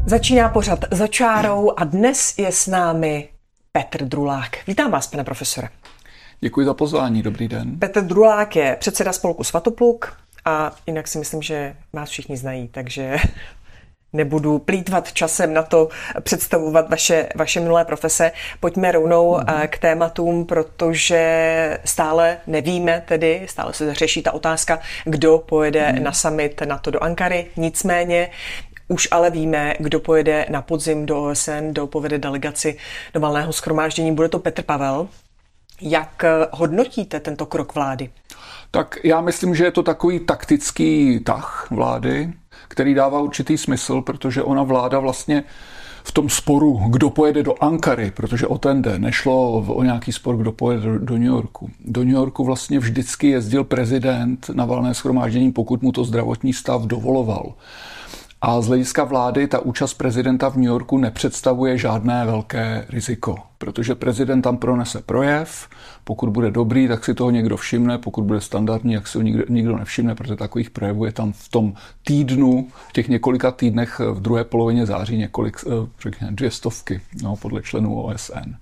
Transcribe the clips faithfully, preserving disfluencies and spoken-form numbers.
Začíná pořad Za čárou a dnes je s námi Petr Drulák. Vítám vás, pane profesore. Děkuji za pozvání, dobrý den. Petr Drulák je předseda spolku Svatopluk a jinak si myslím, že vás všichni znají, takže nebudu plýtvat časem na to představovat vaše, vaše minulé profese. Pojďme rovnou mm. k tématům, protože stále nevíme tedy, stále se řeší ta otázka, kdo pojede mm. na summit NATO do Ankary. Nicméně už ale víme, kdo pojede na podzim do O S N, kdo povede delegaci do valného shromáždění. Bude to Petr Pavel. Jak hodnotíte tento krok vlády? Tak já myslím, že je to takový taktický tah vlády, který dává určitý smysl, protože ona vláda vlastně v tom sporu, kdo pojede do Ankary, protože o ten jde, nešlo o nějaký spor, kdo pojede do, do New Yorku. Do New Yorku vlastně vždycky jezdil prezident na valné shromáždění, pokud mu to zdravotní stav dovoloval. A z hlediska vlády ta účast prezidenta v New Yorku nepředstavuje žádné velké riziko, protože prezident tam pronese projev, pokud bude dobrý, tak si toho někdo všimne, pokud bude standardní, tak si ho nikdo, nikdo nevšimne, protože takových projevů je tam v tom týdnu, v těch několika týdnech v druhé polovině září několik, řekněme, dvě stovky, no, podle členů O S N.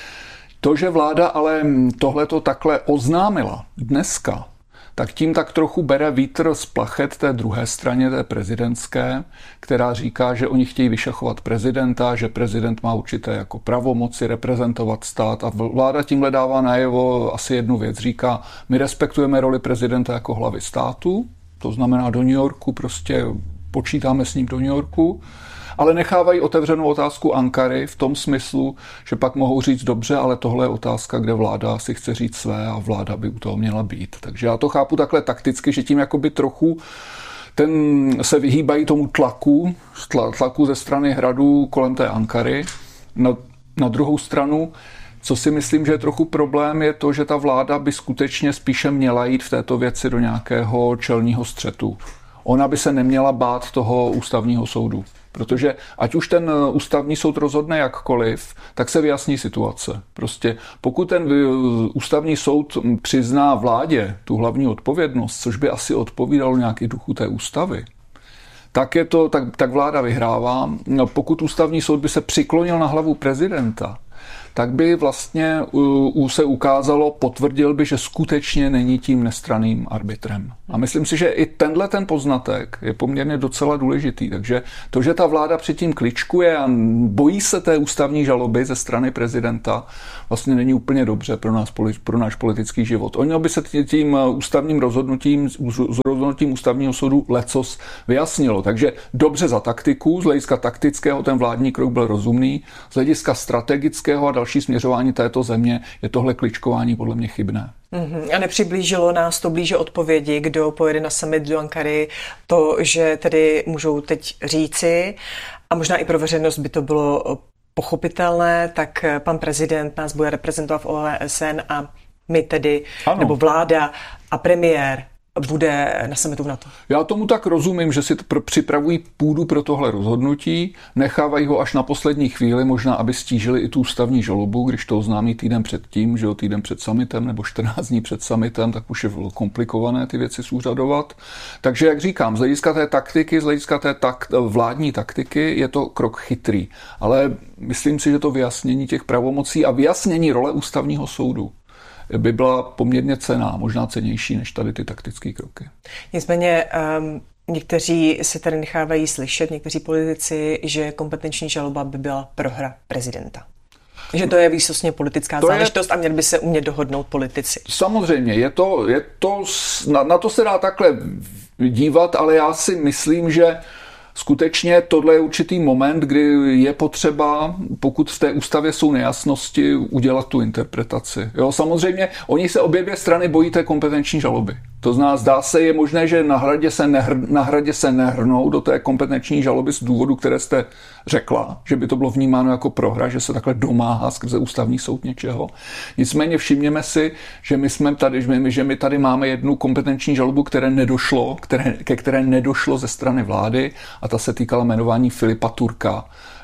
To, že vláda ale tohleto takhle oznámila dneska, tak tím tak trochu bere vítr z plachet té druhé straně, té prezidentské, která říká, že oni chtějí vyšachovat prezidenta, že prezident má určité jako pravomoci reprezentovat stát a vláda tímhle dává najevo asi jednu věc. Říká, my respektujeme roli prezidenta jako hlavy státu, to znamená do New Yorku, prostě počítáme s ním do New Yorku, ale nechávají otevřenou otázku Ankary v tom smyslu, že pak mohou říct dobře, ale tohle je otázka, kde vláda si chce říct své a vláda by u toho měla být. Takže já to chápu takhle takticky, že tím jakoby trochu ten se vyhýbají tomu tlaku, tlaku ze strany hradu kolem té Ankary. Na, na druhou stranu, co si myslím, že je trochu problém, je to, že ta vláda by skutečně spíše měla jít v této věci do nějakého čelního střetu. Ona by se neměla bát toho ústavního soudu. Protože ať už ten ústavní soud rozhodne jakkoliv, tak se vyjasní situace. Prostě pokud ten ústavní soud přizná vládě tu hlavní odpovědnost, což by asi odpovídalo nějaký duchu té ústavy, tak, je to, tak, tak vláda vyhrává. Pokud ústavní soud by se přiklonil na hlavu prezidenta, tak by vlastně uh, se ukázalo, potvrdil by, že skutečně není tím nestranným arbitrem. A myslím si, že i tenhle ten poznatek je poměrně docela důležitý. Takže to, že ta vláda předtím kličkuje a bojí se té ústavní žaloby ze strany prezidenta, vlastně není úplně dobře pro nás, pro náš politický život. Ono by se tím ústavním rozhodnutím, s rozhodnutím ústavního soudu lecos vyjasnilo. Takže dobře za taktiku, z hlediska taktického ten vládní krok byl rozumný, z hlediska strategického a další směřování této země je tohle kličkování podle mě chybné. Mm-hmm. A nepřiblížilo nás to blíže odpovědi, kdo pojede na summit do Ankary, to, že tedy můžou teď říci, a možná i pro veřejnost by to bylo pochopitelné, tak pan prezident nás bude reprezentovat v O S N a my tedy, ano. nebo vláda a premiér bude na summitu v NATO. Já tomu tak rozumím, že si připravují půdu pro tohle rozhodnutí, nechávají ho až na poslední chvíli, možná aby stížili i tu ústavní žalobu, když to oznámí týden předtím, že jo, týden před summitem nebo čtrnáct dní před summitem, tak už je komplikované ty věci zúřadovat. Takže jak říkám, z hlediska té taktiky, z hlediska té tak, vládní taktiky je to krok chytrý, ale myslím si, že to vyjasnění těch pravomocí a vyjasnění role ústavního soudu by byla poměrně cenná, možná cenější než tady ty taktické kroky. Nicméně um, někteří se tady nechávají slyšet, někteří politici, že kompetenční žaloba by byla prohra prezidenta. Že to je výsostně politická to záležitost je, a měli by se umět dohodnout politici. Samozřejmě, je to, je to, na, na to se dá takhle dívat, ale já si myslím, že skutečně tohle je určitý moment, kdy je potřeba, pokud v té ústavě jsou nejasnosti, udělat tu interpretaci. Jo, samozřejmě, oni se obě dvě strany bojí té kompetenční žaloby. To znamená, zdá se, je možné, že na hradě se, nehr, na hradě se nehrnou do té kompetenční žaloby z důvodu, které jste řekla, že by to bylo vnímáno jako prohra, že se takhle domáhá skrze ústavní soud něčeho. Nicméně všimněme si, že my jsme tady, že my, že my tady máme jednu kompetenční žalobu, které nedošlo, které, ke které nedošlo ze strany vlády, a ta se týkala jmenování Filipa Turka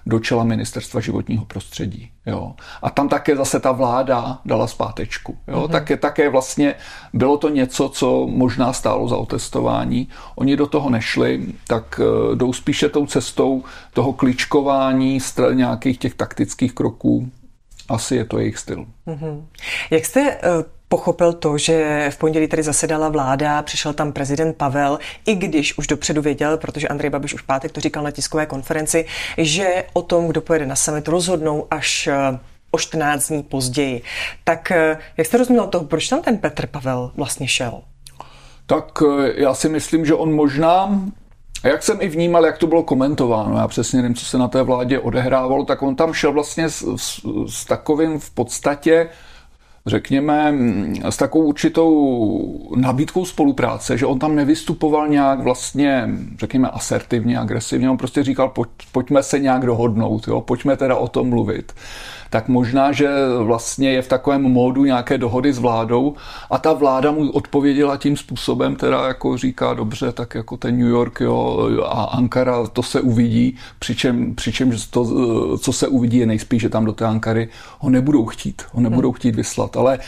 do čela ministerstva životního prostředí. Jo. A tam také zase ta vláda dala zpátečku. Jo. Mm-hmm. Také, také vlastně bylo to něco, co možná stálo za otestování. Oni do toho nešli, tak jdou spíše tou cestou toho kličkování, nějakých těch taktických kroků. Asi je to jejich styl. Mm-hmm. Jak jste uh, pochopil to, že v pondělí tady zasedala vláda, přišel tam prezident Pavel, i když už dopředu věděl, protože Andrej Babiš už v pátek to říkal na tiskové konferenci, že o tom, kdo pojede na summit, rozhodnou až uh, o čtrnáct dní později. Tak uh, jak jste rozuměl toho, proč tam ten Petr Pavel vlastně šel? Tak uh, já si myslím, že on možná... A jak jsem i vnímal, jak to bylo komentováno, já přesně nevím, co se na té vládě odehrávalo, tak on tam šel vlastně s, s, s takovým v podstatě, řekněme, s takovou určitou nabídkou spolupráce, že on tam nevystupoval nějak vlastně, řekněme, asertivně, agresivně, on prostě říkal, pojď, pojďme se nějak dohodnout, jo? Pojďme teda o tom mluvit. Tak možná, že vlastně je v takovém módu nějaké dohody s vládou a ta vláda mu odpověděla tím způsobem, teda jako říká, dobře, tak jako ten New York, jo, a Ankara, to se uvidí, přičem, přičem to, co se uvidí, je nejspíš, že tam do té Ankary ho nebudou chtít, ho nebudou chtít vyslat, ale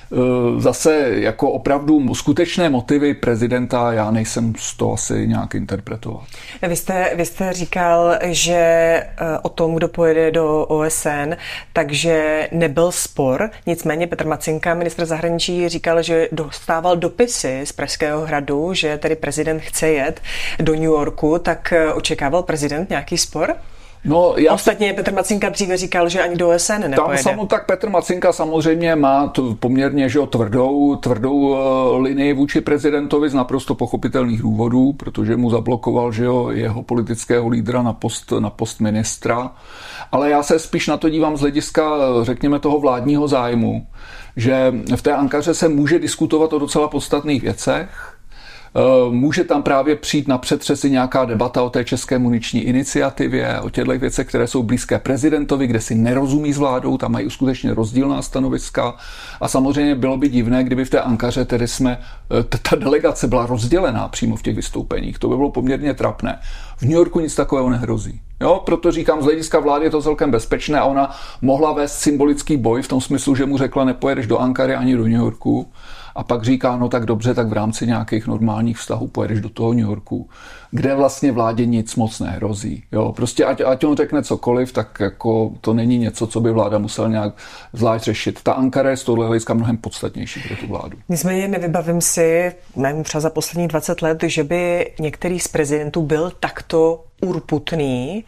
zase jako opravdu skutečné motivy prezidenta já nejsem z toho asi nějak interpretovat. Vy jste, vy jste říkal, že o tom, kdo pojede do O S N, takže nebyl spor. Nicméně Petr Macinka, ministr zahraničí, říkal, že dostával dopisy z Pražského hradu, že tedy prezident chce jet do New Yorku, tak očekával prezident nějaký spor? No, já... Ostatně Petr Macinka dříve říkal, že ani do O S N nepojede. Tam samo, tak Petr Macinka samozřejmě má to poměrně že, tvrdou, tvrdou uh, linii vůči prezidentovi z naprosto pochopitelných důvodů, protože mu zablokoval že jo, jeho politického lídra na post, na post ministra. Ale já se spíš na to dívám z hlediska, řekněme, toho vládního zájmu, že v té Ankaře se může diskutovat o docela podstatných věcech. Může tam právě přijít na přetřesy nějaká debata o té české muniční iniciativě, o těchto věcech, které jsou blízké prezidentovi, kde si nerozumí s vládou, tam mají skutečně rozdílná stanoviska. A samozřejmě bylo by divné, kdyby v té Ankaře tedy jsme, ta delegace byla rozdělená přímo v těch vystoupeních. To by bylo poměrně trapné. V New Yorku nic takového nehrozí. Jo, proto říkám, z hlediska vlády je to celkem bezpečné a ona mohla vést symbolický boj v tom smyslu, že mu řekla, nepojedeš do Ankary ani do New Yorku. A pak říká, no tak dobře, tak v rámci nějakých normálních vztahů pojedeš do toho New Yorku, kde vlastně vládě nic moc nehrozí. Jo, prostě ať, ať on řekne cokoliv, tak jako to není něco, co by vláda musela nějak zvlášť řešit. Ta Ankara je z tohohle hlediska mnohem podstatnější pro tu vládu. Nicméně nevybavím si, nevím, třeba za posledních dvacet let, že by některý z prezidentů byl takto urputný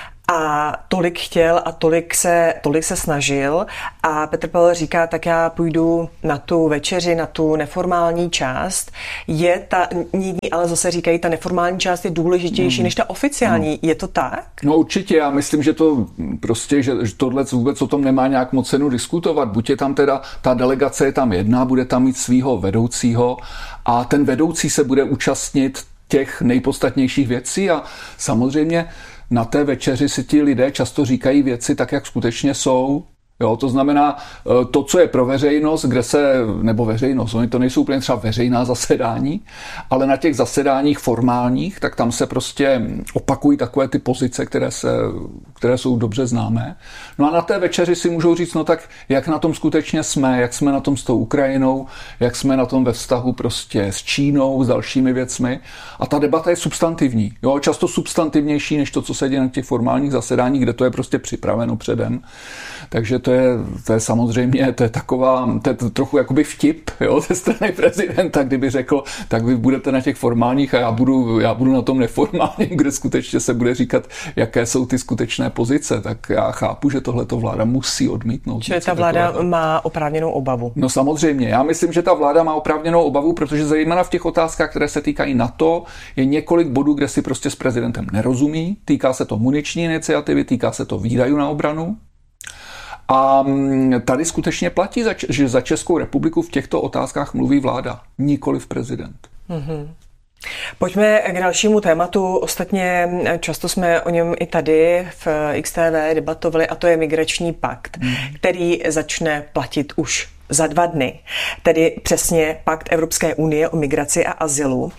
a tolik chtěl a tolik se, tolik se snažil a Petr Pavel říká, tak já půjdu na tu večeři, na tu neformální část. Je ta, někdy ale zase říkají, ta neformální část je důležitější mm. než ta oficiální. Mm. Je to tak? No určitě, já myslím, že to prostě, že tohle vůbec o tom nemá nějak moc cenu diskutovat. Buď je tam teda, ta delegace je tam jedna, bude tam mít svýho vedoucího a ten vedoucí se bude účastnit těch nejpodstatnějších věcí a samozřejmě na té večeři si ti lidé často říkají věci tak, jak skutečně jsou. Jo, to znamená, to, co je pro veřejnost, kde se, nebo veřejnost, oni to nejsou úplně třeba veřejná zasedání, ale na těch zasedáních formálních, tak tam se prostě opakují takové ty pozice, které, se, které jsou dobře známé. No a na té večeři si můžou říct, no tak jak na tom skutečně jsme, jak jsme na tom s tou Ukrajinou, jak jsme na tom ve vztahu prostě s Čínou, s dalšími věcmi. A ta debata je substantivní. Jo, často substantivnější než to, co se děje na těch formálních zasedáních, kde to je prostě připraveno předem. Takže to je, to je samozřejmě, to je taková, to je trochu jakoby vtip, jo, ze strany prezidenta, kdyby řekl, tak vy budete na těch formálních a já budu, já budu na tom neformálním, kde skutečně se bude říkat, jaké jsou ty skutečné pozice, tak já chápu, že tohleto vláda musí odmítnout. Čili ta vláda takového. Má oprávněnou obavu. No samozřejmě, já myslím, že ta vláda má oprávněnou obavu, protože zejména v těch otázkách, které se týkají NATO, je několik bodů, kde si prostě s prezidentem nerozumí, týká se to muniční iniciativy, týká se to výdajů na obranu. A tady skutečně platí, že za Českou republiku v těchto otázkách mluví vláda, nikoliv prezident. Mm-hmm. Pojďme k dalšímu tématu. Ostatně často jsme o něm i tady v X T V debatovali a to je migrační pakt, mm. který začne platit už za dva dny, tedy přesně pakt Evropské unie o migraci a azylu.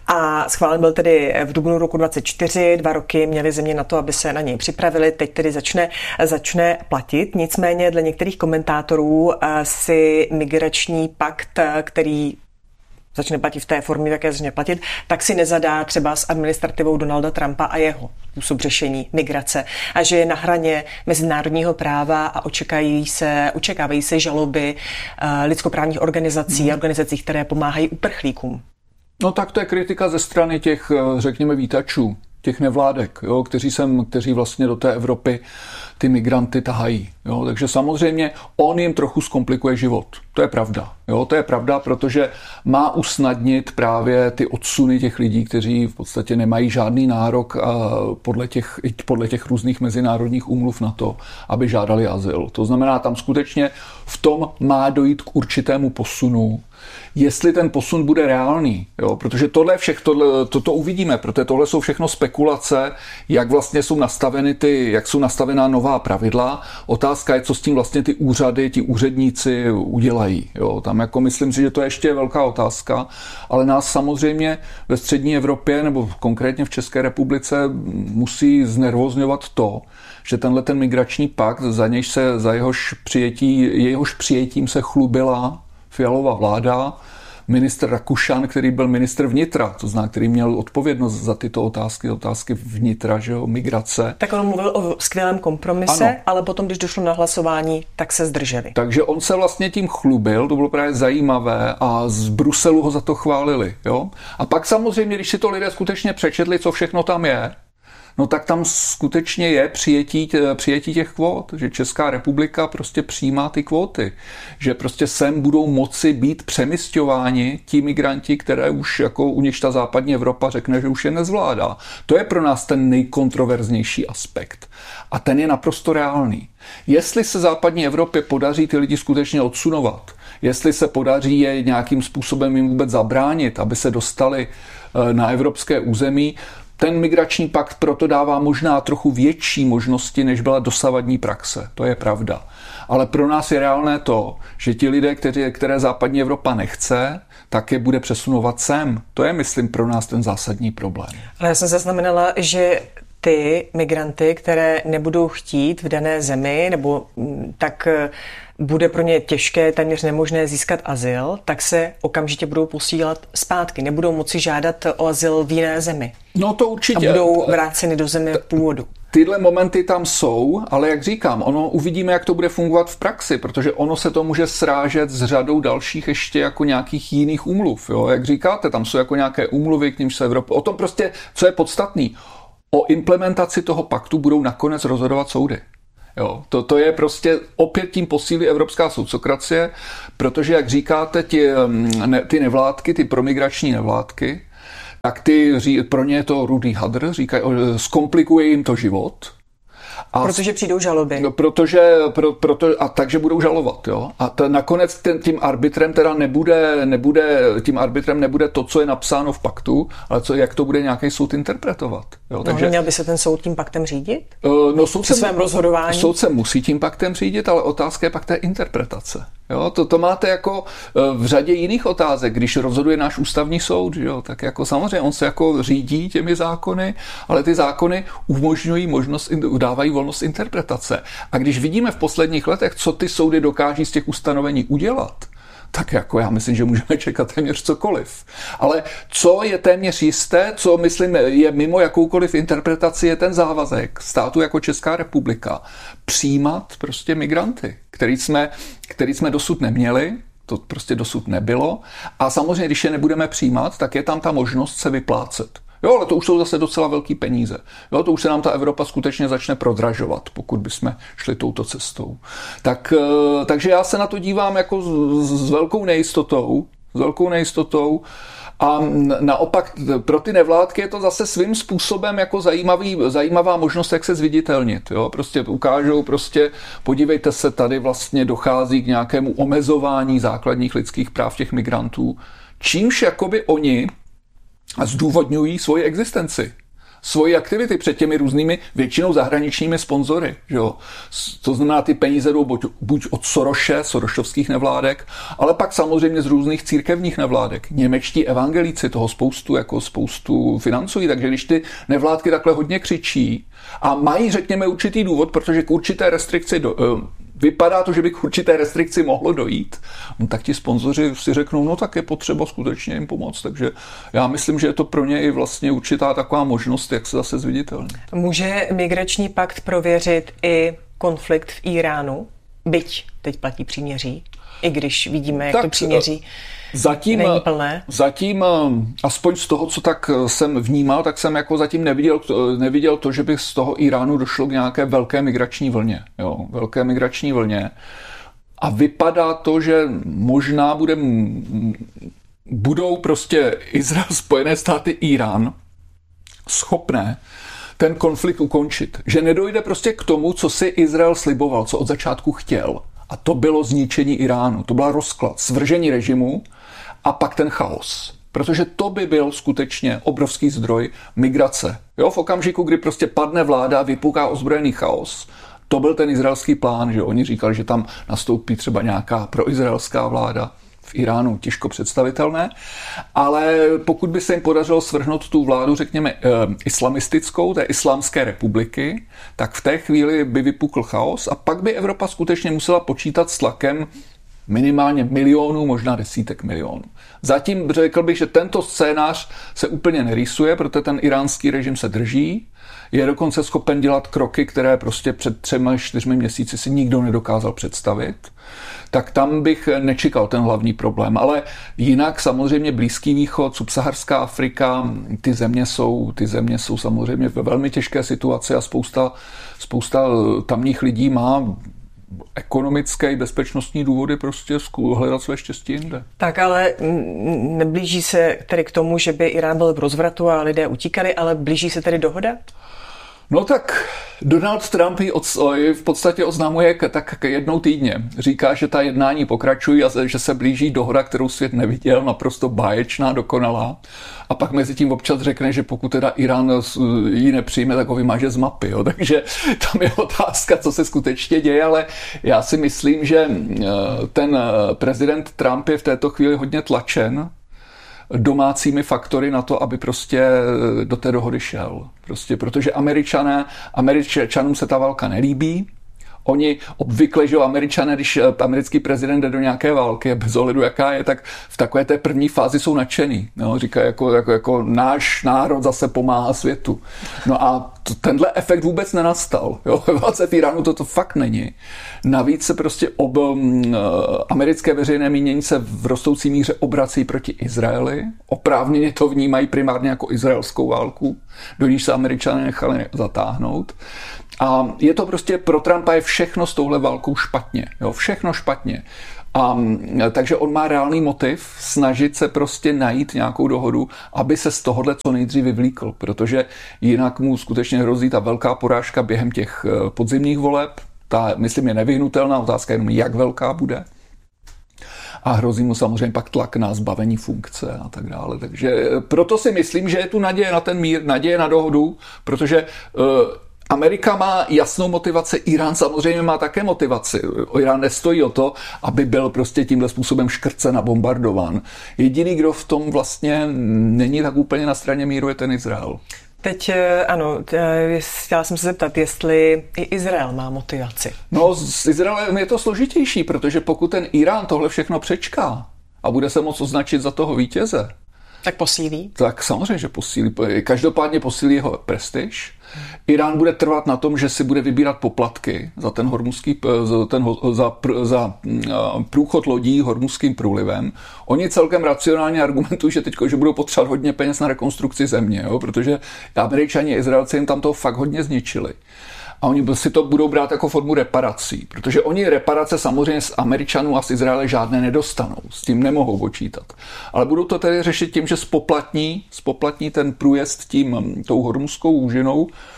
A schválen byl tedy v dubnu roku dvacet čtyři, dva roky měly země na to, aby se na něj připravili, teď tedy začne, začne platit. Nicméně dle některých komentátorů si migrační pakt, který začne platit v té formě, jaké začne platit, tak si nezadá třeba s administrativou Donalda Trumpa a jeho způsob řešení migrace. A že je na hraně mezinárodního práva a očekají se, očekávají se žaloby uh, lidskoprávních organizací, hmm. organizací, které pomáhají uprchlíkům. No tak to je kritika ze strany těch, řekněme, vítačů, těch nevládek, jo, kteří, sem, kteří vlastně do té Evropy ty migranty tahají. Jo. Takže samozřejmě on jim trochu zkomplikuje život. To je pravda. Jo. To je pravda, protože má usnadnit právě ty odsuny těch lidí, kteří v podstatě nemají žádný nárok podle těch, podle těch různých mezinárodních úmluv na to, aby žádali azyl. To znamená, tam skutečně v tom má dojít k určitému posunu. Jestli ten posun bude reálný, jo, protože tohle všechno, tohle, toto uvidíme, protože tohle jsou všechno spekulace, jak vlastně jsou nastaveny ty, jak jsou nastavená nová pravidla. Otázka je, co s tím vlastně ty úřady, ti úředníci udělají. Jo. Tam jako myslím si, že to je ještě velká otázka, ale nás samozřejmě ve střední Evropě nebo konkrétně v České republice musí znervozňovat to, že tenhle ten migrační pakt, za nějž se, za jehož přijetí, jehož přijetím se chlubila Fialova vláda, ministr Rakušan, který byl ministr vnitra, to znamená, který měl odpovědnost za tyto otázky, otázky vnitra, že jo, migrace. Tak on mluvil o skvělém kompromise, ano. Ale potom, když došlo na hlasování, tak se zdrželi. Takže on se vlastně tím chlubil, to bylo právě zajímavé a z Bruselu ho za to chválili. Jo? A pak samozřejmě, když si to lidé skutečně přečetli, co všechno tam je, no tak tam skutečně je přijetí, přijetí těch kvót, že Česká republika prostě přijímá ty kvóty, že prostě sem budou moci být přemisťováni ti migranti, které už jako u nich ta západní Evropa řekne, že už je nezvládá. To je pro nás ten nejkontroverznější aspekt. A ten je naprosto reálný. Jestli se západní Evropě podaří ty lidi skutečně odsunovat, jestli se podaří je nějakým způsobem jim vůbec zabránit, aby se dostali na evropské území, ten migrační pakt proto dává možná trochu větší možnosti, než byla dosavadní praxe. To je pravda. Ale pro nás je reálné to, že ti lidé, kteří, které západní Evropa nechce, tak je bude přesunovat sem. To je, myslím, pro nás ten zásadní problém. Ale já jsem zaznamenala, že ty migranty, které nebudou chtít v dané zemi, nebo tak bude pro ně těžké, téměř nemožné získat azyl, tak se okamžitě budou posílat zpátky. Nebudou moci žádat o azyl v jiné zemi. No to určitě. A budou vráceny do země původu. Tyhle momenty tam jsou, ale jak říkám, ono uvidíme, jak to bude fungovat v praxi, protože ono se to může srážet s řadou dalších ještě jako nějakých jiných úmluv. Jo? Jak říkáte, tam jsou jako nějaké úmluvy, k nímž se Evropa... O tom prostě, co je podstatný, o implementaci toho paktu budou nakonec rozhodovat soudy. Jo, to, to je prostě opět tím posílí evropská soudcokracie, protože, jak říkáte, ti, ne, ty nevládky, ty promigrační nevládky, tak ty, pro ně je to rudý hadr, říkají, zkomplikuje jim to život. A protože přijdou žaloby. No, protože, pro, proto, a takže budou žalovat. Jo? A t, nakonec ten, tím arbitrem teda nebude, nebude, tím arbitrem nebude to, co je napsáno v paktu, ale co, jak to bude nějaký soud interpretovat. Jo? No, takže, měl by se ten soud tím paktem řídit? Uh, no, soud Při svém rozhodování? Soud se musí tím paktem řídit, ale otázka je pak té interpretace. Jo? To, to máte jako v řadě jiných otázek, když rozhoduje náš ústavní soud, jo? Tak jako samozřejmě on se jako řídí těmi zákony, ale ty zákony umožňují možnost, dávají volnost interpretace. A když vidíme v posledních letech, co ty soudy dokáží z těch ustanovení udělat, tak jako já myslím, že můžeme čekat téměř cokoliv. Ale co je téměř jisté, co myslím je mimo jakoukoliv interpretaci, je ten závazek státu jako Česká republika přijímat prostě migranty, který jsme, který jsme dosud neměli, to prostě dosud nebylo. A samozřejmě, když je nebudeme přijímat, tak je tam ta možnost se vyplácet. Jo, ale to už jsou zase docela velký peníze. Jo, to už se nám ta Evropa skutečně začne prodražovat, pokud bychom šli touto cestou. Tak, takže já se na to dívám jako s, s velkou nejistotou, s velkou nejistotou. A naopak pro ty nevládky je to zase svým způsobem jako zajímavý, zajímavá možnost, jak se zviditelnit. Jo? Prostě ukážou, prostě podívejte se, tady vlastně dochází k nějakému omezování základních lidských práv těch migrantů, čímž jakoby oni zdůvodňují svoji existenci. svoji aktivity před těmi různými většinou zahraničními sponzory. Jo. To znamená, ty peníze jdou buď, buď od Soroše, sorošovských nevládek, ale pak samozřejmě z různých církevních nevládek. Němečtí evangelíci toho spoustu, jako spoustu financují, takže když ty nevládky takhle hodně křičí a mají, řekněme, určitý důvod, protože k určité restrikci do, vypadá to, že by k určité restrikci mohlo dojít, no tak ti sponzoři si řeknou, no tak je potřeba skutečně jim pomoct. Takže já myslím, že je to pro ně i vlastně určitá taková možnost, jak se zase zviditelnit. Může migrační pakt prověřit i konflikt v Iránu? Byť teď platí příměří, i když vidíme, jak tak, to příměří zatím, není plné. Zatím, aspoň z toho, co tak jsem vnímal, tak jsem jako zatím neviděl, neviděl to, že by z toho Iránu došlo k nějaké velké migrační vlně. Jo, velké migrační vlně. A vypadá to, že možná bude, budou prostě Izrael, Spojené státy, Irán schopné ten konflikt ukončit. Že nedojde prostě k tomu, co si Izrael sliboval, co od začátku chtěl. A to bylo zničení Iránu. To byla rozklad, svržení režimu a pak ten chaos. Protože to by byl skutečně obrovský zdroj migrace. Jo, v okamžiku, kdy prostě padne vláda a vypuká ozbrojený chaos, to byl ten izraelský plán, že oni říkali, že tam nastoupí třeba nějaká proizraelská vláda. V Iránu těžko představitelné, ale pokud by se jim podařilo svrhnout tu vládu, řekněme, islamistickou, té islámské republiky, tak v té chvíli by vypukl chaos a pak by Evropa skutečně musela počítat s tlakem minimálně milionů, možná desítek milionů. Zatím řekl bych, že tento scénář se úplně nerýsuje, protože ten iránský režim se drží, je dokonce schopen dělat kroky, které prostě před třemi, čtyřmi měsíci si nikdo nedokázal představit, tak tam bych nečekal ten hlavní problém. Ale jinak samozřejmě Blízký východ, subsaharská Afrika, ty země jsou, ty země jsou samozřejmě ve velmi těžké situaci a spousta, spousta tamních lidí má ekonomické i bezpečnostní důvody prostě hledat své štěstí jinde. Tak ale neblíží se tedy k tomu, že by Irán byl v rozvratu a lidé utíkali, ale blíží se tedy dohoda? No tak Donald Trump ji v podstatě oznamuje tak jednou týdně. Říká, že ta jednání pokračují a že se blíží dohoda, kterou svět neviděl, naprosto báječná, dokonalá. A pak mezi tím občas řekne, že pokud teda Irán ji nepřijme, tak ho vymaže z mapy. Jo. Takže tam je otázka, co se skutečně děje, ale já si myslím, že ten prezident Trump je v této chvíli hodně tlačen domácími faktory na to, aby prostě do té dohody šel. Prostě protože Američané, Američanům se ta válka nelíbí. Oni obvykle, že Američané, když americký prezident jde do nějaké války, bez ohledu jaká je, tak v takové té první fázi jsou nadšený. No, říkají, jako, jako, jako náš národ zase pomáhá světu. No a to, tenhle efekt vůbec nenastal. Jo? Válce v Iránu toto fakt není. Navíc se prostě ob, um, americké veřejné mínění se v rostoucí míře obrací proti Izraeli. Oprávněně to vnímají primárně jako izraelskou válku, do níž se Američané nechali zatáhnout. A je to prostě pro Trumpa je všechno s touhle válkou špatně. Jo? Všechno špatně. A, takže on má reálný motiv snažit se prostě najít nějakou dohodu, aby se z tohohle co nejdřív vyvlíkl, protože jinak mu skutečně hrozí ta velká porážka během těch podzimních voleb. Ta, myslím, je nevyhnutelná, otázka jenom, jak velká bude. A hrozí mu samozřejmě pak tlak na zbavení funkce a tak dále. Takže proto si myslím, že je tu naděje na ten mír, naděje na dohodu, protože uh, Amerika má jasnou motivaci, Irán samozřejmě má také motivaci. Irán nestojí o to, aby byl prostě tímhle způsobem škrcen a bombardován. Jediný, kdo v tom vlastně není tak úplně na straně míru, je ten Izrael. Teď ano, chtěla jsem se zeptat, jestli i Izrael má motivaci. No, s Izraelem je to složitější, protože pokud ten Irán tohle všechno přečká a bude se moc označit za toho vítěze, tak posílí? Tak samozřejmě, že posílí. Každopádně posílí jeho prestiž. Irán bude trvat na tom, že si bude vybírat poplatky za ten hormuzský, za, ten, za, za průchod lodí hormuzským průlivem. Oni celkem racionálně argumentují, že teď, že budou potřebovat hodně peněz na rekonstrukci země, jo? Protože Američani a Izraelci jim tam toho fakt hodně zničili. A oni si to budou brát jako formu reparací, protože oni reparace samozřejmě z Američanů a z Izraele žádné nedostanou, s tím nemohou počítat. Ale budou to tedy řešit tím, že spoplatní, spoplatní ten průjezd tím, tou hormuzskou úžinou,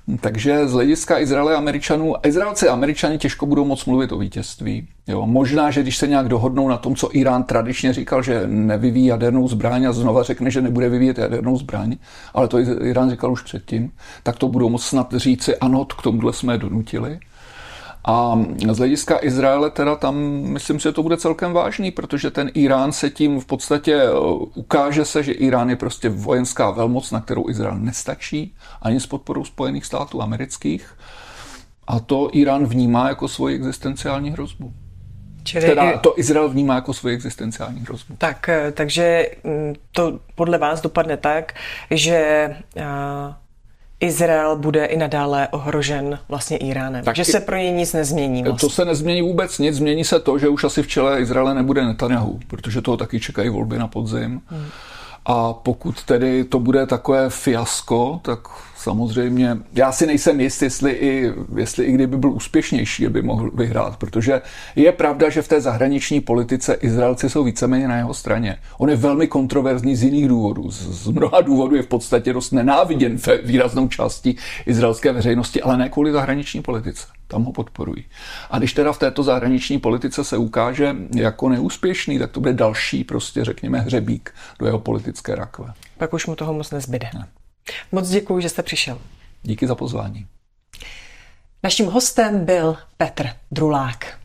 Takže z hlediska Izraele a Američanů, Izraelci a Američani těžko budou moc mluvit o vítězství. Jo, možná, že když se nějak dohodnou na tom, co Irán tradičně říkal, že nevyvíjí jadernou zbraň a znova řekne, že nebude vyvíjet jadernou zbraň, ale to Irán říkal už předtím, tak to budou moc snad říci, ano, k tomuhle jsme je donutili. A z hlediska Izraele teda tam myslím si, že to bude celkem vážný, protože ten Irán se tím v podstatě ukáže se, že Irán je prostě vojenská velmoc, na kterou Izrael nestačí, ani s podporou Spojených států amerických. A to Irán vnímá jako svoji existenciální hrozbu. Čili teda to Izrael vnímá jako svoji existenciální hrozbu. Tak, takže to podle vás dopadne tak, že Izrael bude i nadále ohrožen vlastně Iránem. Takže se pro něj nic nezmění. Vlastně. To se nezmění vůbec nic. Změní se to, že už asi v čele Izraele nebude Netanyahu, protože toho taky čekají volby na podzim. Hmm. A pokud tedy to bude takové fiasko, tak samozřejmě, já si nejsem jist, jestli i, jestli i kdyby byl úspěšnější, by mohl vyhrát, protože je pravda, že v té zahraniční politice Izraelci jsou víceméně na jeho straně. On je velmi kontroverzní z jiných důvodů. Z mnoha důvodů je v podstatě dost nenáviděn výraznou částí izraelské veřejnosti, ale ne kvůli zahraniční politice. Tam ho podporují. A když teda v této zahraniční politice se ukáže jako neúspěšný, tak to bude další, prostě řekněme, hřebík do jeho politické rakve. Pak už mu toho moc nezbyde. Ne. Moc děkuji, že jste přišel. Díky za pozvání. Naším hostem byl Petr Drulák.